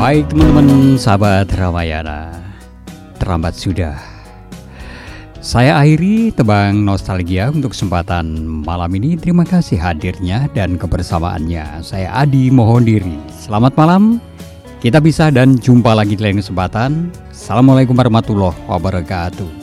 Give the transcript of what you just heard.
Baik teman-teman sahabat Ramayana, terlambat sudah. Saya akhiri tebang nostalgia untuk kesempatan malam ini. Terima kasih hadirnya dan kebersamaannya. Saya Adi mohon diri. Selamat malam. Kita bisa dan jumpa lagi di lain kesempatan. Assalamualaikum warahmatullahi wabarakatuh.